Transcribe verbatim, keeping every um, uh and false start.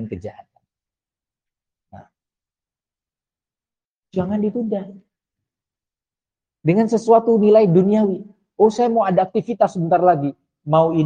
dengan kejahatan. Nah, jangan ditunda. Dengan sesuatu nilai duniawi. Oh, saya mau ada aktivitas sebentar lagi. Mau ini